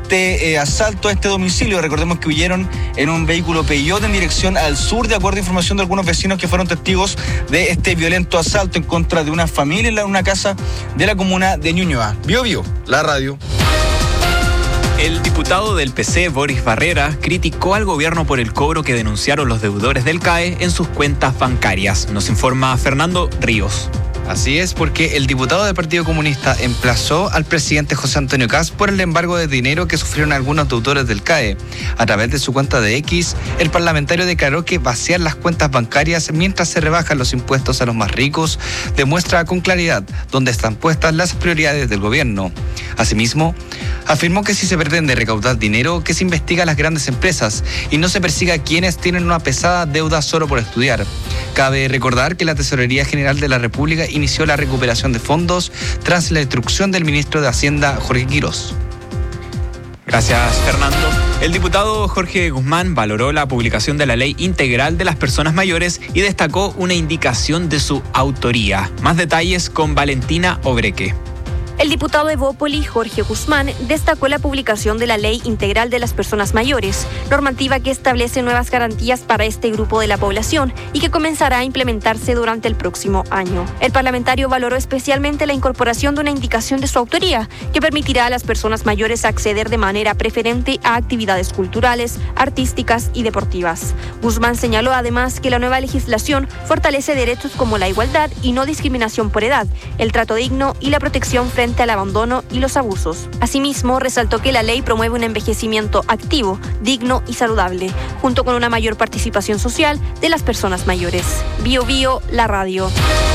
este asalto a este domicilio. Recordemos que huyeron en un vehículo Peugeot en dirección al sur, de acuerdo a información de algunos vecinos que fueron testigos de este violento asalto en contra de una familia en una casa de la comuna de Ñuñoa. Bio Bio, la radio. El diputado del PC, Boris Barrera, criticó al gobierno por el cobro que denunciaron los deudores del CAE en sus cuentas bancarias. Nos informa Fernando Ríos. Así es, porque el diputado del Partido Comunista emplazó al presidente José Antonio Kast por el embargo de dinero que sufrieron algunos deudores del CAE. A través de su cuenta de X, el parlamentario declaró que vaciar las cuentas bancarias mientras se rebajan los impuestos a los más ricos demuestra con claridad dónde están puestas las prioridades del gobierno. Asimismo, afirmó que si se pretende recaudar dinero, que se investiga a las grandes empresas y no se persiga a quienes tienen una pesada deuda solo por estudiar. Cabe recordar que la Tesorería General de la República inició la recuperación de fondos tras la instrucción del ministro de Hacienda, Jorge Quirós. Gracias, Fernando. El diputado Jorge Guzmán valoró la publicación de la Ley Integral de las Personas Mayores y destacó una indicación de su autoría. Más detalles con Valentina Obreque. El diputado de Evópoli, Jorge Guzmán, destacó la publicación de la Ley Integral de las Personas Mayores, normativa que establece nuevas garantías para este grupo de la población y que comenzará a implementarse durante el próximo año. El parlamentario valoró especialmente la incorporación de una indicación de su autoría, que permitirá a las personas mayores acceder de manera preferente a actividades culturales, artísticas y deportivas. Guzmán señaló además que la nueva legislación fortalece derechos como la igualdad y no discriminación por edad, el trato digno y la protección frente al abandono y los abusos. Asimismo, resaltó que la ley promueve un envejecimiento activo, digno y saludable, junto con una mayor participación social de las personas mayores. Bio Bio, la radio.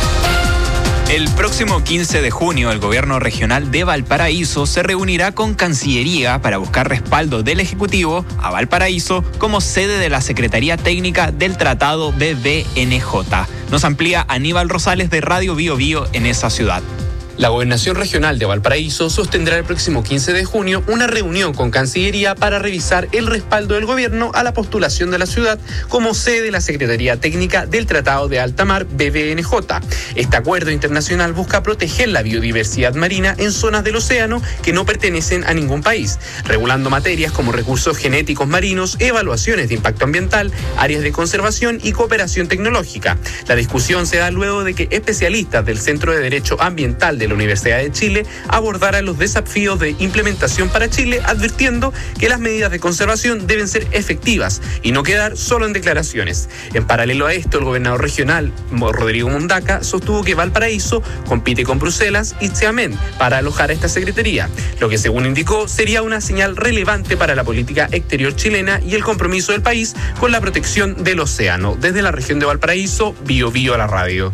El próximo 15 de junio, el gobierno regional de Valparaíso se reunirá con Cancillería para buscar respaldo del Ejecutivo a Valparaíso como sede de la Secretaría Técnica del Tratado BBNJ. Nos amplía Aníbal Rosales de Radio Bio Bio en esa ciudad. La Gobernación Regional de Valparaíso sostendrá el próximo 15 de junio una reunión con Cancillería para revisar el respaldo del gobierno a la postulación de la ciudad como sede de la Secretaría Técnica del Tratado de Alta Mar BBNJ. Este acuerdo internacional busca proteger la biodiversidad marina en zonas del océano que no pertenecen a ningún país, regulando materias como recursos genéticos marinos, evaluaciones de impacto ambiental, áreas de conservación y cooperación tecnológica. La discusión se da luego de que especialistas del Centro de Derecho Ambiental de la Universidad de Chile abordara los desafíos de implementación para Chile, advirtiendo que las medidas de conservación deben ser efectivas y no quedar solo en declaraciones. En paralelo a esto, el gobernador regional, Rodrigo Mundaca, sostuvo que Valparaíso compite con Bruselas y Xiamen para alojar a esta secretaría, lo que según indicó sería una señal relevante para la política exterior chilena y el compromiso del país con la protección del océano. Desde la región de Valparaíso, Bio Bio a la radio.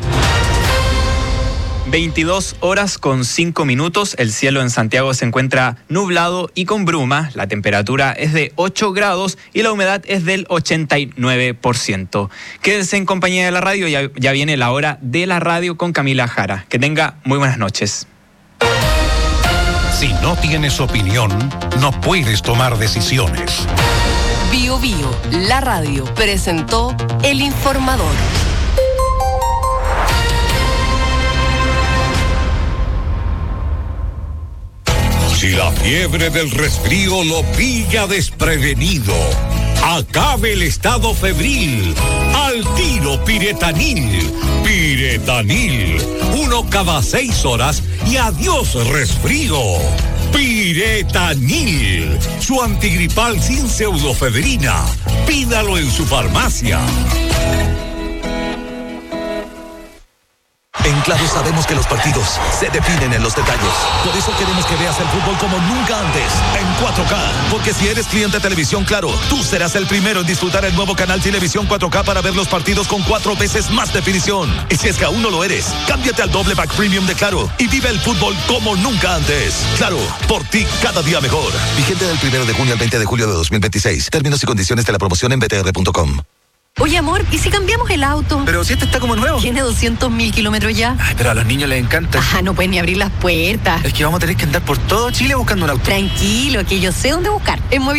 22 horas con 5 minutos. El cielo en Santiago se encuentra nublado y con bruma. La temperatura es de 8 grados y la humedad es del 89%. Quédense en compañía de la radio. Ya viene la hora de la radio con Camila Jara. Que tenga muy buenas noches. Si no tienes opinión, no puedes tomar decisiones. Bio Bio, la radio, presentó El Informador. Si la fiebre del resfrío lo pilla desprevenido, acabe el estado febril. Al tiro Piretanil. Piretanil. 1 cada 6 horas y adiós resfrío. Piretanil. Su antigripal sin pseudofedrina. Pídalo en su farmacia. En Claro sabemos que los partidos se definen en los detalles. Por eso queremos que veas el fútbol como nunca antes, en 4K. Porque si eres cliente de Televisión Claro, tú serás el primero en disfrutar el nuevo canal Televisión 4K para ver los partidos con 4 veces más definición. Y si es que aún no lo eres, cámbiate al doble pack premium de Claro y vive el fútbol como nunca antes. Claro, por ti cada día mejor. Vigente del 1 de junio al 20 de julio de 2026. Términos y condiciones de la promoción en btr.com. Oye, amor, ¿y si cambiamos el auto? Pero si este está como nuevo. Tiene 200.000 kilómetros ya. Ay, pero a los niños les encanta. No pueden ni abrir las puertas. Es que vamos a tener que andar por todo Chile buscando un auto. Tranquilo, que yo sé dónde buscar. En